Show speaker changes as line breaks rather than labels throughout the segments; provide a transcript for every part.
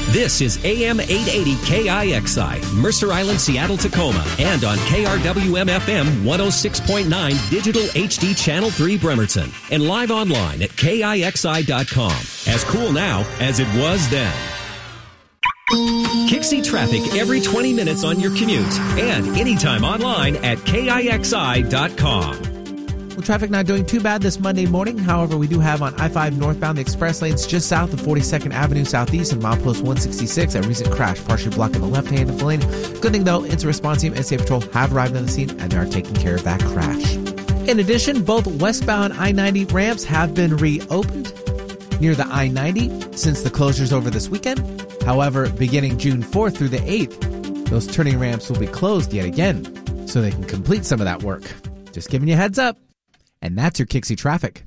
This is AM 880 KIXI, Mercer Island, Seattle, Tacoma, and on KRWM-FM 106.9 Digital HD Channel 3 Bremerton, and live online at KIXI.com. As cool now as it was then. Kixie traffic every 20 minutes on your commute and anytime online at KIXI.com.
Well, traffic not doing too bad this Monday morning. However, we do have on I-5 northbound the express lanes just south of 42nd Avenue Southeast and milepost 166. A recent crash partially blocking the left-hand of the lane. Good thing, though, Inter Responsium and State Patrol have arrived on the scene and they are taking care of that crash. In addition, both westbound I-90 ramps have been reopened near the I-90 since the closures over this weekend. However, beginning June 4th through the 8th, those turning ramps will be closed yet again so they can complete some of that work. Just giving you a heads up. And that's your Kixie traffic.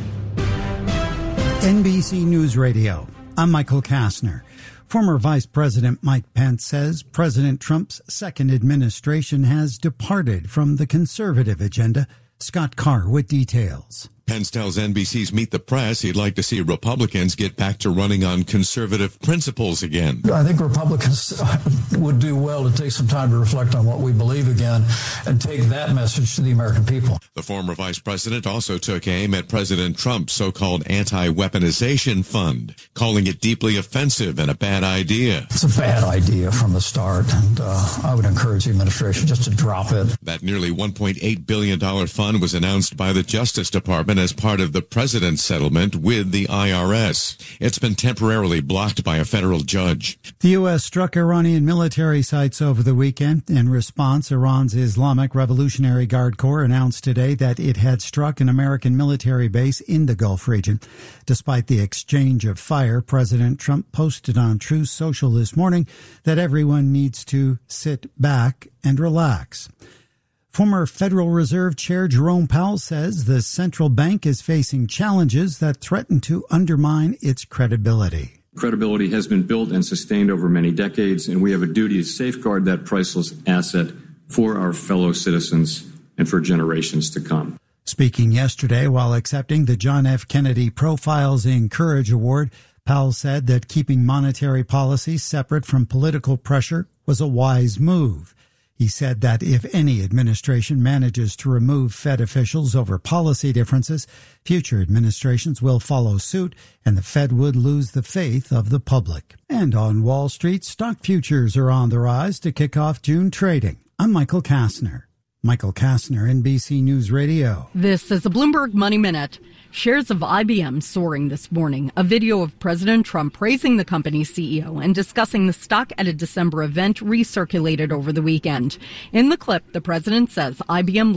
NBC News Radio. I'm Michael Kastner. Former Vice President Mike Pence says President Trump's second administration has departed from the conservative agenda. Scott Carr with details.
Pence tells NBC's Meet the Press he'd like to see Republicans get back to running on conservative principles again.
I think Republicans would do well to take some time to reflect on what we believe again and take that message to the American people.
The former vice president also took aim at President Trump's so-called anti-weaponization fund, calling it deeply offensive and a bad idea.
It's a bad idea from the start, and I would encourage the administration just to drop it.
That nearly $1.8 billion fund was announced by the Justice Department as part of the president's settlement with the IRS. It's been temporarily blocked by a federal judge.
The U.S. struck Iranian military sites over the weekend. In response, Iran's Islamic Revolutionary Guard Corps announced today that it had struck an American military base in the Gulf region. Despite the exchange of fire, President Trump posted on Truth Social this morning that everyone needs to sit back and relax. Former Federal Reserve Chair Jerome Powell says the central bank is facing challenges that threaten to undermine its credibility.
Credibility has been built and sustained over many decades, and we have a duty to safeguard that priceless asset for our fellow citizens and for generations to come.
Speaking yesterday while accepting the John F. Kennedy Profiles in Courage Award, Powell said that keeping monetary policy separate from political pressure was a wise move. He said that if any administration manages to remove Fed officials over policy differences, future administrations will follow suit, and the Fed would lose the faith of the public. And on Wall Street, stock futures are on the rise to kick off June trading. I'm Michael Kastner. Michael Kastner, NBC News Radio.
This is a Bloomberg Money Minute. Shares of IBM soaring this morning. A video of President Trump praising the company's CEO and discussing the stock at a December event recirculated over the weekend. In the clip, the president says IBM